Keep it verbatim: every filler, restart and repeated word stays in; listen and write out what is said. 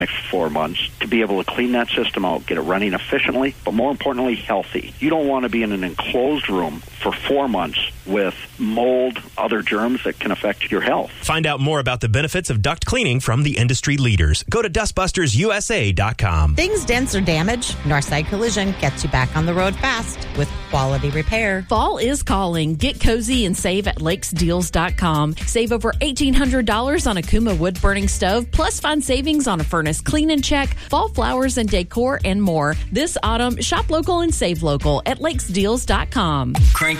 next four months to be able to clean that system out, get it running efficiently, but more importantly, healthy. You don't want to be in an enclosed room for four months with mold, other germs that can affect your health. Find out more about the benefits of duct cleaning from the industry leaders. Go to dust busters U S A dot com. Things dents or damage, Northside Collision gets you back on the road fast with quality repair. Fall is calling. Get cozy and save at lakes deals dot com. Save over eighteen hundred dollars on a Kuma wood-burning stove, plus find savings on a furnace clean and check, fall flowers and decor, and more. This autumn, shop local and save local at lakes deals dot com. Crank